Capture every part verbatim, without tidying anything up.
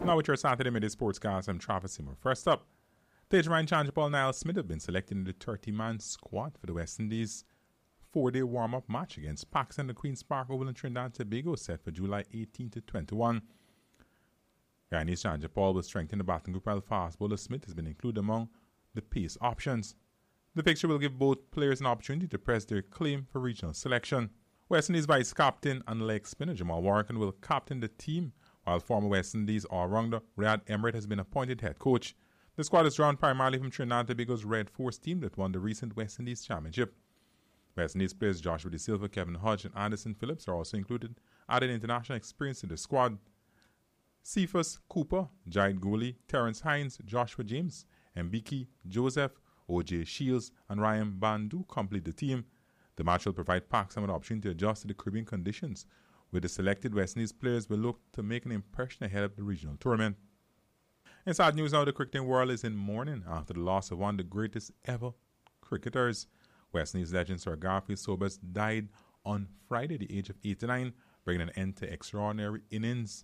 Now with your Saturday Midday Sportscast, I'm Travis Seymour. First up, Tajman challenger Paul Niall Smith have been selected in the thirty-man squad for the West Indies four-day warm-up match against Pakistan at the Queen's Park Oval in Trinidad and Tobago set for July eighteenth to twenty-one. Guyanese challenger Paul will strengthen the batting group while fast bowler Smith has been included among the pace options. The fixture will give both players an opportunity to press their claim for regional selection. West Indies vice captain and leg spinner Jamal Warrican will captain the team, while former West Indies all-rounder Riyad Emirates has been appointed head coach. The squad is drawn primarily from Trinidad and Tobago's Red Force team that won the recent West Indies Championship. West Indies players Joshua De Silva, Kevin Hodge and Anderson Phillips are also included, adding international experience to the squad. Cephas Cooper, Jahid Ghuli, Terence Hines, Joshua James, Mbiki Joseph, O J Shields and Ryan Bandu complete the team. The match will provide Pakistan with an opportunity to adjust to the Caribbean conditions, where the selected West Indies players will look to make an impression ahead of the regional tournament. In sad news now, the cricketing world is in mourning after the loss of one of the greatest ever cricketers. West Indies legend Sir Garfield Sobers died on Friday at the age of eighty-nine, bringing an end to extraordinary innings.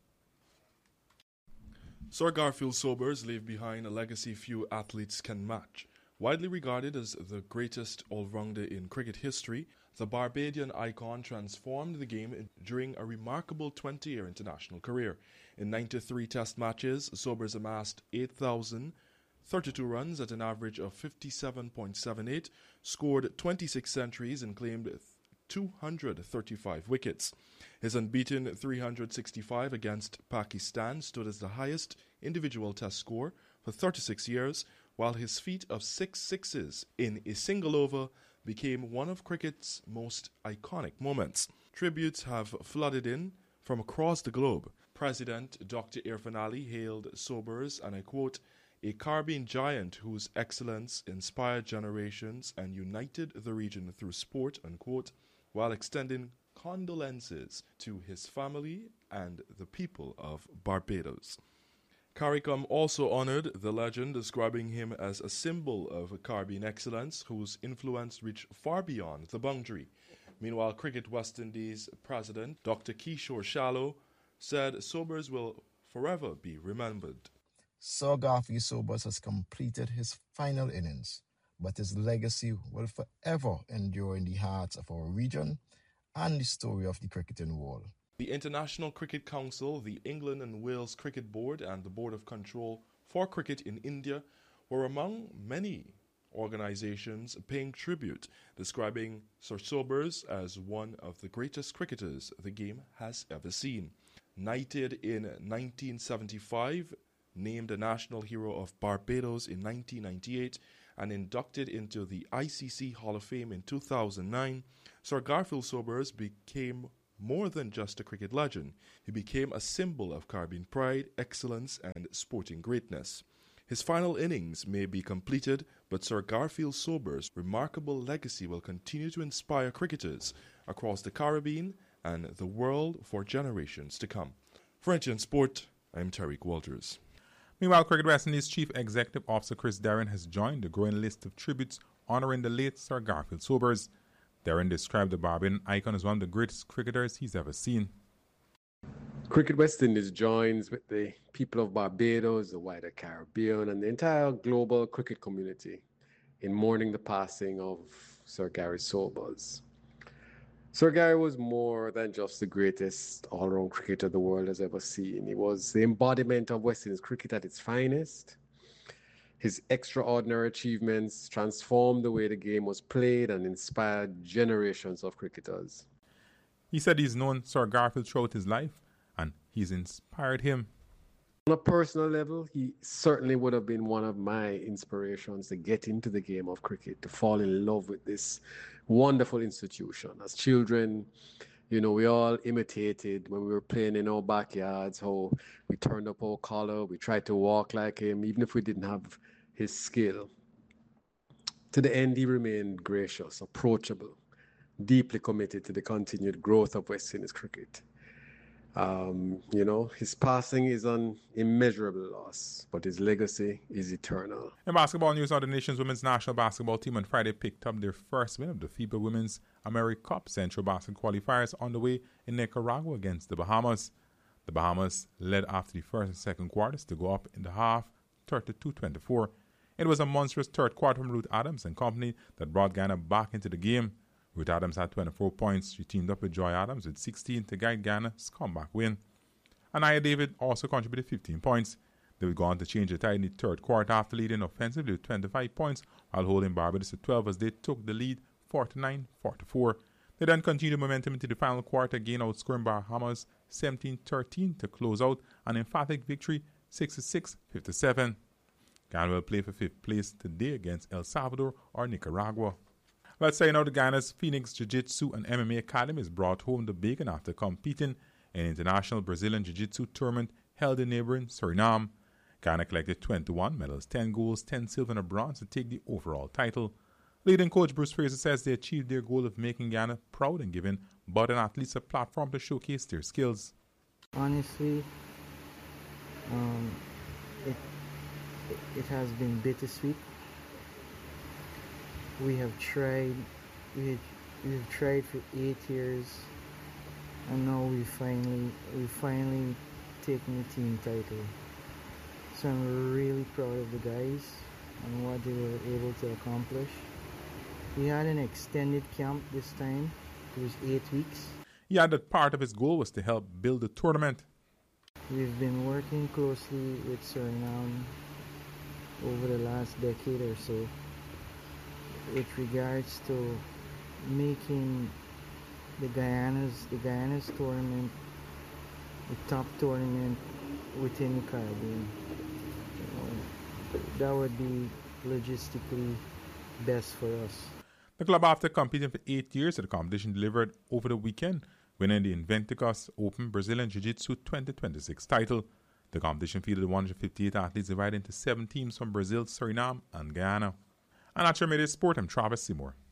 Sir Garfield Sobers left behind a legacy few athletes can match. Widely regarded as the greatest all-rounder in cricket history, the Barbadian icon transformed the game during a remarkable twenty-year international career. In ninety-three test matches, Sobers amassed eight thousand thirty-two runs at an average of fifty-seven point seven eight, scored twenty-six centuries and claimed two hundred thirty-five wickets. His unbeaten three hundred sixty-five against Pakistan stood as the highest individual test score for thirty-six years, while his feat of six sixes in a single over became one of cricket's most iconic moments. Tributes have flooded in from across the globe. President Doctor Irfan Ali hailed Sobers, and I quote, "a Caribbean giant whose excellence inspired generations and united the region through sport," unquote, while extending condolences to his family and the people of Barbados. CARICOM also honored the legend, describing him as a symbol of Caribbean excellence whose influence reached far beyond the boundary. Meanwhile, Cricket West Indies President Doctor Kishore Shallow said Sobers will forever be remembered. Sir Garfield Sobers has completed his final innings, but his legacy will forever endure in the hearts of our region and the story of the cricketing world. The International Cricket Council, the England and Wales Cricket Board, and the Board of Control for Cricket in India were among many organizations paying tribute, describing Sir Sobers as one of the greatest cricketers the game has ever seen. Knighted in nineteen seventy-five, named a National Hero of Barbados in nineteen ninety-eight, and inducted into the I C C Hall of Fame in two thousand nine, Sir Garfield Sobers became more than just a cricket legend. He became a symbol of Caribbean pride, excellence, and sporting greatness. His final innings may be completed, but Sir Garfield Sobers' remarkable legacy will continue to inspire cricketers across the Caribbean and the world for generations to come. For N T N Sport, I'm Tariq Walters. Meanwhile, Cricket West Indies Chief Executive Officer Chris Darren has joined the growing list of tributes honouring the late Sir Garfield Sobers. Darren described the Barbadian icon as one of the greatest cricketers he's ever seen. Cricket West Indies joins with the people of Barbados, the wider Caribbean, and the entire global cricket community in mourning the passing of Sir Gary Sobers. Sir Gary was more than just the greatest all-round cricketer the world has ever seen. He was the embodiment of West Indies cricket at its finest. His extraordinary achievements transformed the way the game was played and inspired generations of cricketers. He said he's known Sir Garfield throughout his life, and he's inspired him. On a personal level, he certainly would have been one of my inspirations to get into the game of cricket, to fall in love with this wonderful institution. As children, you know, we all imitated when we were playing in our backyards, how we turned up our collar, we tried to walk like him, even if we didn't have his skill. To the end, he remained gracious, approachable, deeply committed to the continued growth of West Indies cricket. Um, you know, his passing is an immeasurable loss, but his legacy is eternal. In basketball news, now the nation's women's national basketball team on Friday picked up their first win of the FIBA Women's America Cup Central Basket qualifiers on the way in Nicaragua against the Bahamas. The Bahamas led after the first and second quarters to go up in the half, thirty-two twenty-four. It was a monstrous third quarter from Ruth Adams and company that brought Ghana back into the game. Ruth Adams had twenty-four points. She teamed up with Joy Adams with sixteen to guide Ghana's comeback win. Anaya David also contributed fifteen points. They would go on to change the tide in the third quarter after leading offensively with twenty-five points while holding Barbados to twelve as they took the lead forty-nine forty-four. They then continued momentum into the final quarter, again outscoring Bahamas seventeen thirteen to close out an emphatic victory sixty-six fifty-seven. Ghana will play for fifth place today against El Salvador or Nicaragua. Let's say now the Ghana's Phoenix Jiu-Jitsu and M M A Academy is brought home to bacon after competing in an international Brazilian Jiu-Jitsu tournament held in neighboring Suriname. Ghana collected twenty-one medals, ten golds, ten silver and a bronze to take the overall title. Leading coach Bruce Fraser says they achieved their goal of making Ghana proud and giving budding athletes a platform to showcase their skills. Honestly, um, it, it it has been bittersweet. We have tried, we we've tried for eight years, and now we finally we finally taken the team title. So I'm really proud of the guys and what they were able to accomplish. We had an extended camp this time. It was eight weeks. He added that part of his goal was to help build the tournament. We've been working closely with Suriname over the last decade or so with regards to making the Guyana's, the Guyana's tournament the top tournament within the Caribbean. You know, that would be logistically best for us. The club, after competing for eight years at the competition, delivered over the weekend, winning the Inventicus Open Brazilian Jiu-Jitsu twenty twenty-six title. The competition fielded one hundred fifty-eight athletes divided into seven teams from Brazil, Suriname, and Guyana. And that's your Mayday Sport. I'm Travis Seymour.